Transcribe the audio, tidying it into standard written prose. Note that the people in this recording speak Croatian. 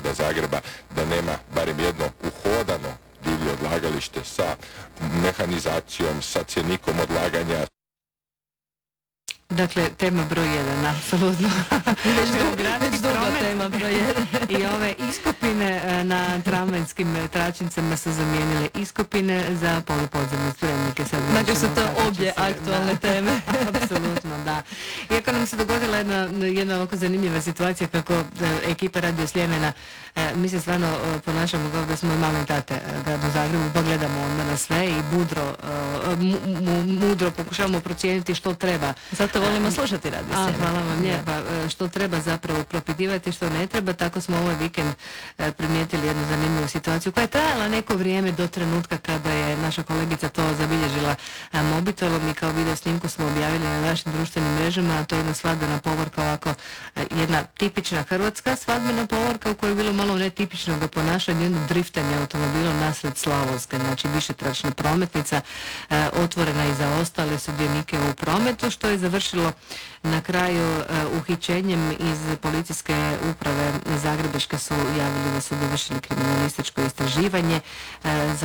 grada Zagreba da nema barem jedno uhodano divlje odlagalište sa mehanizacijom, sa cjenikom odlaganja. Dakle, tema broj 1, apsolutno. Već dugo tema broj 1. I ove iskopine na tramvajskim tračnicama su zamijenile iskopine za polupodzemne spremnike. Dakle, su to obje aktualne teme. Apsolutno, da. Iako nam se dogodila jedna ovako zanimljiva situacija kako ekipa Radio Sljemena, mi se stvarno ponašamo kao da smo mame i tate gradu Zagrebu, pa gledamo onda na sve i mudro pokušavamo procijeniti što treba. Zato volimo slušati Radio Sljemena. Hvala vam lijepa. Što treba zapravo propitivati, što ne treba. Tako smo ovaj vikend primijetili jednu zanimljivu situaciju koja je trajala neko vrijeme do trenutka kada je naša kolegica to zabilježila mobitelom i kao video snimku smo objavili na našim društvenim mrežama, a to je jedna svadbena povorka, ovako jedna tipična hrvatska svadbena povorka u kojoj je bilo malo netipičnog ponašanja, jedno driftanje automobilom nasred Slavonske, znači višetračna prometnica otvorena i za ostale sudionike u prometu, što je završilo na kraju uhićenjem. Iz policijske uprave Zagrebačke su javili da su dovršili kriminalističko istraživanje za